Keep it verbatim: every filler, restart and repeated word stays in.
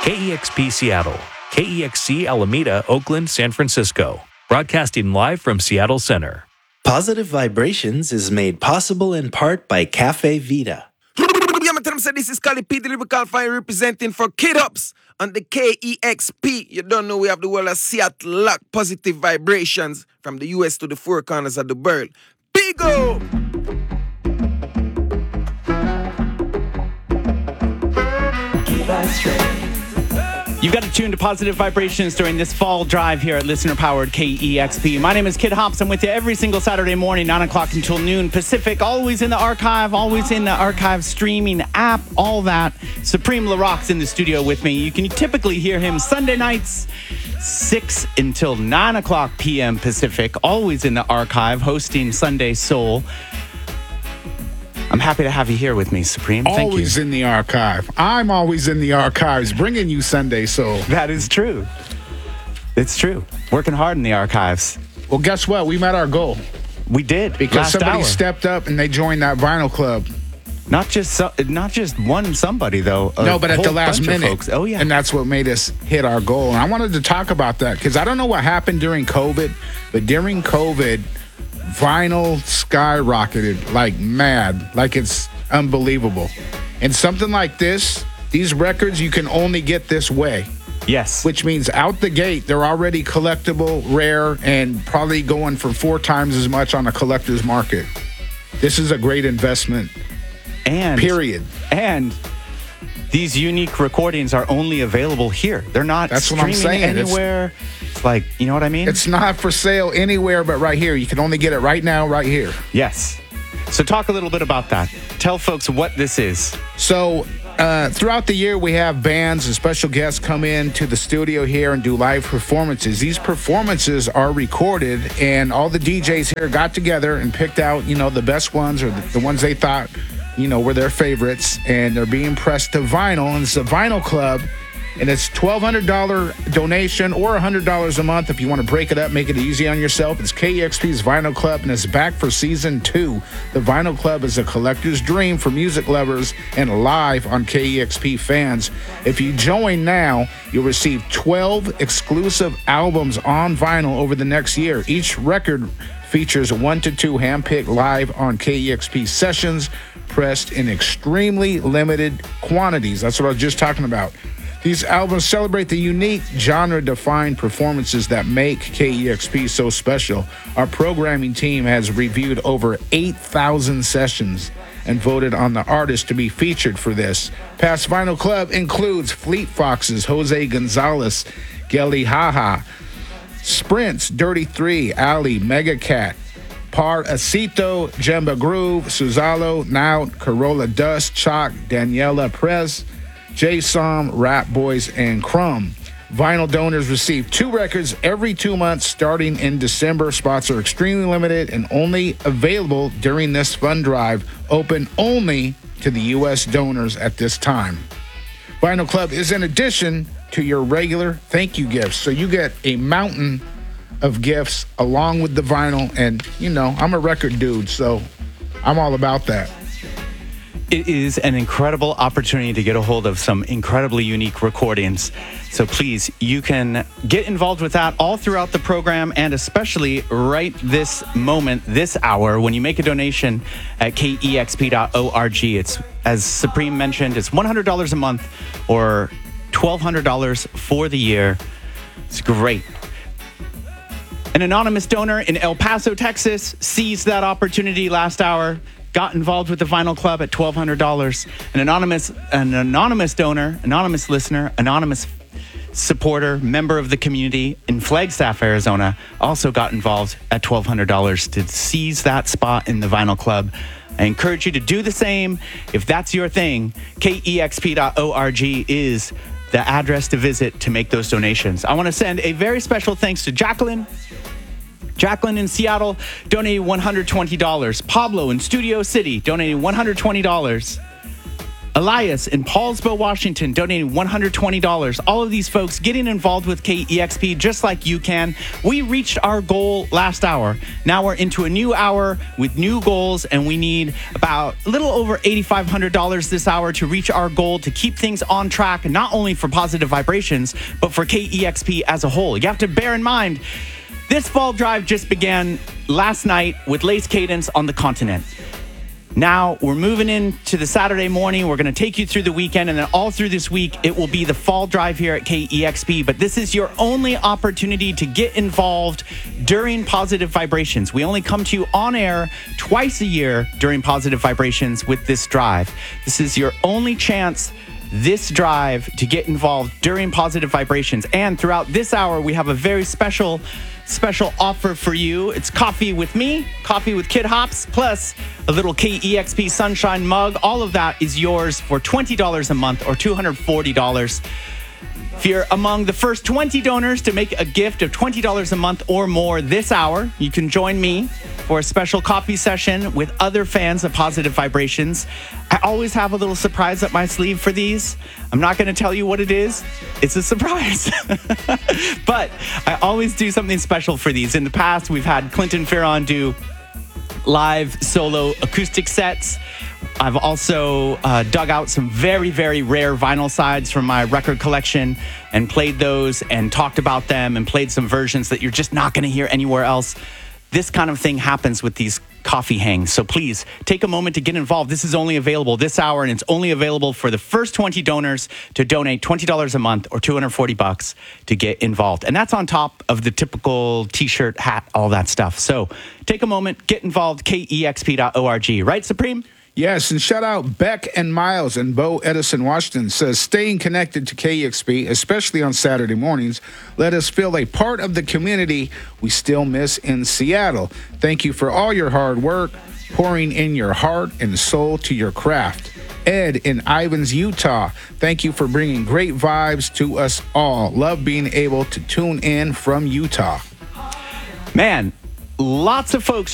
K E X P Seattle, K E X C Alameda, Oakland, San Francisco. Broadcasting live from Seattle Center. Positive Vibrations is made possible in part by Cafe Vita. This is Kali P, the lyrical fire representing for Kid Ups on the K E X P. You don't know we have the world of Seattle lock positive vibrations from the U S to the four corners of the world. Big up! Keep us straight. You've got to tune to Positive Vibrations during this fall drive here at listener-powered K E X P. My name is Kid Hops. I'm with you every single Saturday morning, nine o'clock until noon Pacific. Always in the archive, always in the archive streaming app, all that. Supreme LaRock's in the studio with me. You can typically hear him Sunday nights, six until nine o'clock p.m. Pacific. Always in the archive, hosting Sunday Soul. I'm happy to have you here with me, Supreme. Thank always you. in the archive. I'm always in the archives, bringing you Sunday Soul. That is true. It's true. Working hard in the archives. Well, guess what? We met our goal. We did. Because last somebody hour. stepped up and they joined that vinyl club. Not just so, not just one somebody, though. No, but at whole the last bunch of minute. folks. Oh, yeah. And that's what made us hit our goal. And I wanted to talk about that because I don't know what happened during COVID, but during COVID, vinyl skyrocketed like mad, like it's unbelievable. And something like this, these records, you can only get this way. Yes. Which means out the gate, they're already collectible, rare, and probably going for four times as much on a collector's market. This is a great investment. And period. And these unique recordings are only available here. They're not That's what streaming I'm saying. anywhere. It's, it's like, you know what I mean? It's not for sale anywhere but right here. You can only get it right now, right here. Yes. So talk a little bit about that. Tell folks what this is. So uh, throughout the year, we have bands and special guests come in to the studio here and do live performances. These performances are recorded, and all the D Js here got together and picked out, you know, the best ones or the, the ones they thought, you know, were their favorites, and they're being pressed to vinyl. And it's a vinyl club, and it's twelve hundred dollars donation or one hundred dollars a month if you want to break it up, make it easy on yourself. It's K E X P's Vinyl Club, and it's back for season two. The Vinyl Club is a collector's dream for music lovers and live on K E X P fans. If you join now, you'll receive twelve exclusive albums on vinyl over the next year. Each record features one to two handpicked live on K E X P sessions, pressed in extremely limited quantities. That's what I was just talking about. These albums celebrate the unique genre-defined performances that make K E X P so special. Our programming team has reviewed over eight thousand sessions and voted on the artists to be featured for this. Past Vinyl Club includes Fleet Foxes, Jose Gonzalez, Gelly Haha, Sprints, Dirty Three, Ali, Mega Cat, Par Acito, Jemba Groove, Suzalo, Nout, Corolla Dust, Chalk, Daniela Prez, J-Som, Rap Boys, and Crumb. Vinyl donors receive two records every two months starting in December. Spots are extremely limited and only available during this fund drive, open only to the U S donors at this time. Vinyl Club is in addition to your regular thank you gifts. So you get a mountain of gifts along with the vinyl. And, you know, I'm a record dude, so I'm all about that. It is an incredible opportunity to get a hold of some incredibly unique recordings. So please, you can get involved with that all throughout the program, and especially right this moment, this hour, when you make a donation at K E X P dot org. It's, as Supreme mentioned, it's one hundred dollars a month or twelve hundred dollars for the year. It's great. An anonymous donor in El Paso, Texas, seized that opportunity last hour, got involved with the Vinyl Club at twelve hundred dollars. An anonymous, an anonymous donor, anonymous listener, anonymous supporter, member of the community in Flagstaff, Arizona, also got involved at twelve hundred dollars to seize that spot in the Vinyl Club. I encourage you to do the same. If that's your thing, K E X P dot org is the address to visit to make those donations. I want to send a very special thanks to Jacqueline. Jacqueline in Seattle donated one hundred twenty dollars. Pablo in Studio City donated one hundred twenty dollars. Elias in Paulsville, Washington, donating one hundred twenty dollars. All of these folks getting involved with K E X P just like you can. We reached our goal last hour. Now we're into a new hour with new goals, and we need about a little over eight thousand five hundred dollars this hour to reach our goal to keep things on track, not only for Positive Vibrations, but for K E X P as a whole. You have to bear in mind, this fall drive just began last night with Lace Cadence on the continent. Now we're moving into the Saturday morning. We're going to take you through the weekend, and then all through this week, it will be the fall drive here at K E X P. But this is your only opportunity to get involved during Positive Vibrations. We only come to you on air twice a year during Positive Vibrations with this drive. This is your only chance this drive to get involved during Positive Vibrations. And throughout this hour, we have a very special special offer for you. It's coffee with me, coffee with Kid Hops, plus a little K E X P Sunshine mug. All of that is yours for twenty dollars a month or two hundred forty dollars. If you're among the first twenty donors to make a gift of twenty dollars a month or more this hour, you can join me for a special coffee session with other fans of Positive Vibrations. I always have a little surprise up my sleeve for these. I'm not going to tell you what it is. It's a surprise. But I always do something special for these. In the past, we've had Clinton Farron do live solo acoustic sets. I've also uh, dug out some very, very rare vinyl sides from my record collection and played those and talked about them and played some versions that you're just not going to hear anywhere else. This kind of thing happens with these coffee hangs. So please take a moment to get involved. This is only available this hour, and it's only available for the first twenty donors to donate twenty dollars a month or two hundred forty bucks to get involved. And that's on top of the typical t-shirt, hat, all that stuff. So take a moment, get involved, K E X P dot org. Right, Supreme? Yes, and shout out Beck and Miles in Bo Edison, Washington, says, staying connected to K E X P, especially on Saturday mornings, let us feel a part of the community we still miss in Seattle. Thank you for all your hard work, pouring in your heart and soul to your craft. Ed in Ivins, Utah, thank you for bringing great vibes to us all. Love being able to tune in from Utah. Man, lots of folks